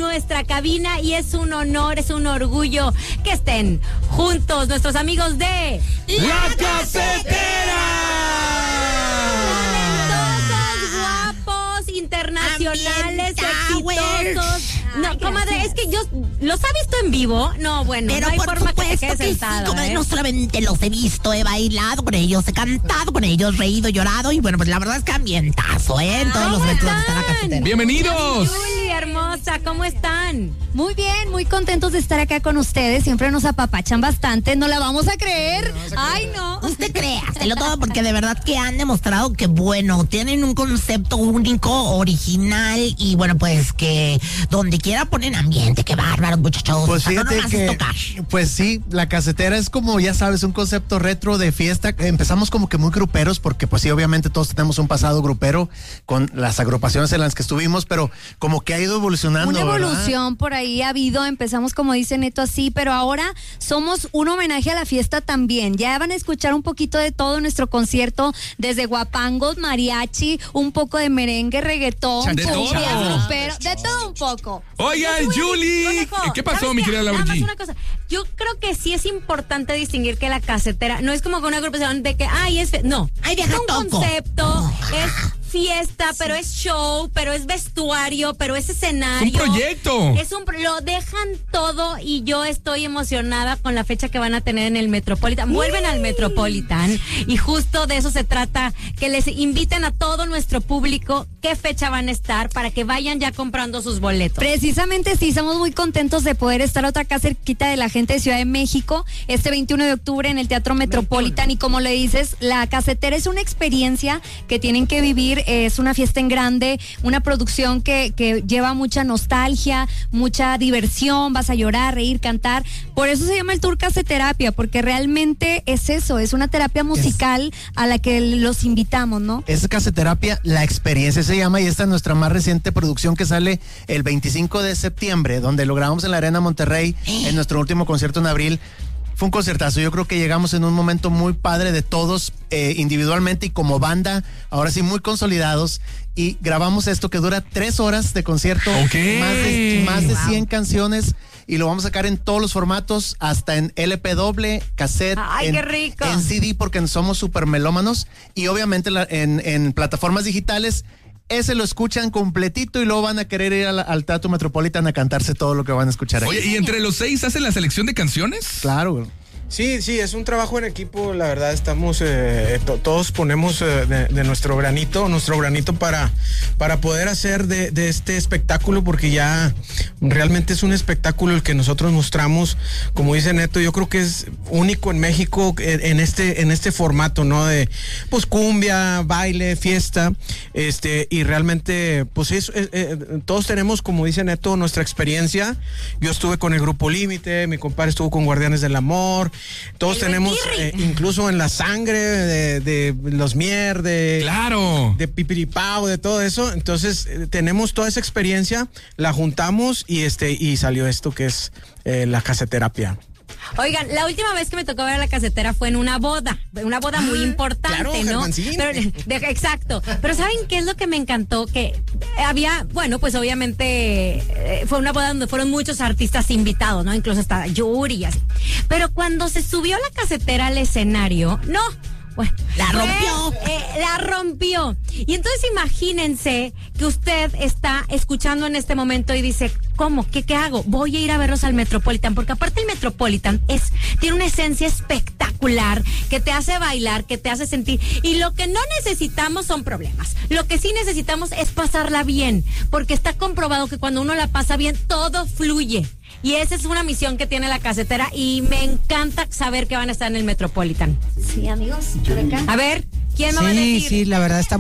nuestra cabina y es un honor, es un orgullo que estén juntos nuestros amigos de La Casetera. Talentosos, guapos, internacionales, exitosos. No, comadre, es que yo los ha visto en vivo. No, bueno, pero no hay por forma que te supuesto quedes que sentado. sí, comadre, no solamente los he visto, he bailado con ellos, he cantado con ellos, reído, llorado y bueno, pues la verdad es que ambientazo, en todos los eventos donde está La Casetera. ¡Bienvenidos! Julie, hermosa, ¿cómo están? Muy bien, muy contentos de estar acá con ustedes. Siempre nos apapachan bastante, no la vamos a creer. Ay, no. Usted créaselo todo porque de verdad que han demostrado que bueno, tienen un concepto único, original y bueno, pues que donde quiera ponen ambiente, qué bárbaros muchachos. Pues fíjate no que, pues sí, La Casetera es como, ya sabes, un concepto retro de fiesta. Empezamos como que muy gruperos porque pues sí, obviamente todos tenemos un pasado grupero con las agrupaciones en las que estuvimos, pero como que ha ido evolucionando. Una evolución, ¿verdad? por ahí ha habido, empezamos como dice Neto así, pero ahora somos un homenaje a la fiesta también. Ya van a escuchar un poquito de todo en nuestro concierto, desde guapangos, mariachi, un poco de merengue, reggaetón, De todo. cumbia, grupero, de todo un poco. Oigan, Julie, ¿qué pasó, mi querida Laura Nada más G? una cosa, yo creo que sí es importante distinguir que La Casetera no es como que una agrupación de que, no. Ay, Es deja un toco. concepto, es fiesta, pero es show, pero es vestuario, pero es escenario. Un proyecto. Lo dejan todo y yo estoy emocionada con la fecha que van a tener en el Metropolitan. Vuelven al Metropolitan y justo de eso se trata, que les inviten a todo nuestro público qué fecha van a estar para que vayan ya comprando sus boletos. Precisamente sí, estamos muy contentos de poder estar otra acá cerquita de la gente de Ciudad de México, este 21 de octubre en el Teatro Metropolitan. Y como le dices, La Casetera es una experiencia que tienen que vivir, es una fiesta en grande, una producción que lleva mucha nostalgia, mucha diversión, vas a llorar, reír, cantar. Por eso se llama el Tour Caseterapia, porque realmente es eso, es una terapia musical a la que los invitamos, ¿no? Es Caseterapia, la experiencia se llama, y esta es nuestra más reciente producción que sale el 25 de septiembre, donde lo grabamos en la Arena Monterrey, en nuestro último concierto en abril. Fue un concertazo, yo creo que llegamos en un momento muy padre de todos, individualmente y como banda, ahora sí muy consolidados, y grabamos esto que dura 3 horas de concierto, Okay. más de 100 canciones, y lo vamos a sacar en todos los formatos, hasta en LP doble, cassette, ¡Ay, qué rico! en CD, porque somos súper melómanos, y obviamente en plataformas digitales. Ese lo escuchan completito y luego van a querer ir al Teatro Metropolitan a cantarse todo lo que van a escuchar ahí. Oye, ¿y entre los 6 hacen la selección de canciones? Claro, güey. Sí, es un trabajo en equipo, la verdad estamos, todos ponemos de nuestro granito para poder hacer de este espectáculo, porque ya realmente es un espectáculo el que nosotros mostramos, como dice Neto, yo creo que es único en México en este formato, ¿no? De pues cumbia, baile, fiesta, y realmente pues todos tenemos, como dice Neto, nuestra experiencia. Yo estuve con el Grupo Límite, mi compadre estuvo con Guardianes del Amor. Todos tenemos, incluso en la sangre de los Mier, Claro. de Pipiripao, de todo eso. Entonces, tenemos toda esa experiencia, la juntamos y salió esto que es La Caseterapia. Oigan, la última vez que me tocó ver a La Casetera fue en una boda muy importante, claro, ¿no? Germancín. Exacto. Pero ¿saben qué es lo que me encantó? Que había, bueno, pues obviamente fue una boda donde fueron muchos artistas invitados, ¿no? Incluso hasta Yuri y así. Pero cuando se subió La Casetera al escenario, no. Bueno, la rompió. Y entonces imagínense que usted está escuchando en este momento y dice, ¿cómo? ¿Qué hago? Voy a ir a verlos al Metropolitan, porque aparte el Metropolitan tiene una esencia espectacular que te hace bailar, que te hace sentir. Y lo que no necesitamos son problemas. Lo que sí necesitamos es pasarla bien, porque está comprobado que cuando uno la pasa bien, todo fluye. Y esa es una misión que tiene La Casetera y me encanta saber que van a estar en el Metropolitan. Sí, amigos, por acá. A ver, ¿quién me va a decir? Sí, la verdad está